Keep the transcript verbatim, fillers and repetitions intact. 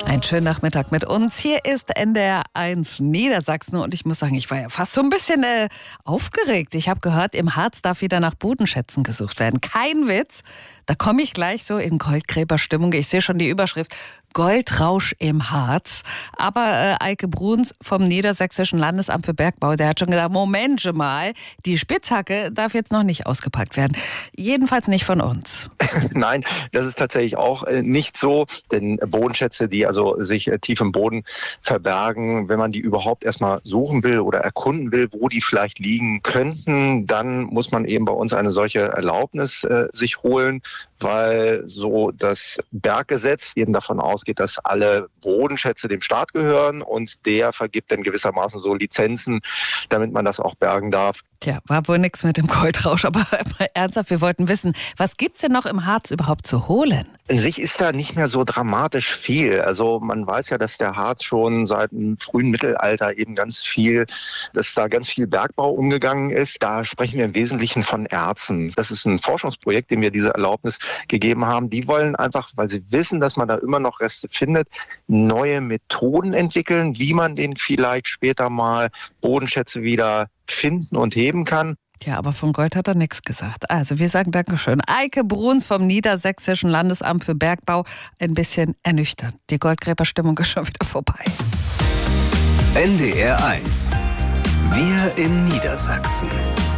Einen schönen Nachmittag mit uns. Hier ist N D R eins Niedersachsen und ich muss sagen, ich war ja fast so ein bisschen äh, aufgeregt. Ich habe gehört, im Harz darf wieder nach Bodenschätzen gesucht werden. Kein Witz. Da komme ich gleich so in Goldgräberstimmung. Ich sehe schon die Überschrift Goldrausch im Harz. Aber äh, Eike Bruns vom Niedersächsischen Landesamt für Bergbau, der hat schon gesagt, Moment mal, die Spitzhacke darf jetzt noch nicht ausgepackt werden. Jedenfalls nicht von uns. Nein, das ist tatsächlich auch nicht so, denn Bodenschätze, die also sich tief im Boden verbergen, wenn man die überhaupt erstmal suchen will oder erkunden will, wo die vielleicht liegen könnten, dann muss man eben bei uns eine solche Erlaubnis äh, sich holen, weil so das Berggesetz eben davon ausgeht, dass alle Bodenschätze dem Staat gehören und der vergibt dann gewissermaßen so Lizenzen, damit man das auch bergen darf. Tja, war wohl nichts mit dem Goldrausch, aber ernsthaft, wir wollten wissen, was gibt's denn noch im Harz überhaupt zu holen? In sich ist da nicht mehr so dramatisch viel. Also man weiß ja, dass der Harz schon seit dem frühen Mittelalter eben ganz viel, dass da ganz viel Bergbau umgegangen ist. Da sprechen wir im Wesentlichen von Erzen. Das ist ein Forschungsprojekt, dem wir diese Erlaubnis gegeben haben. Die wollen einfach, weil sie wissen, dass man da immer noch Reste findet, neue Methoden entwickeln, wie man den vielleicht später mal Bodenschätze wieder finden und heben kann. Ja, aber von Gold hat er nichts gesagt. Also wir sagen Dankeschön. Eike Bruns vom Niedersächsischen Landesamt für Bergbau. Ein bisschen ernüchternd. Die Goldgräberstimmung ist schon wieder vorbei. N D R eins. Wir in Niedersachsen.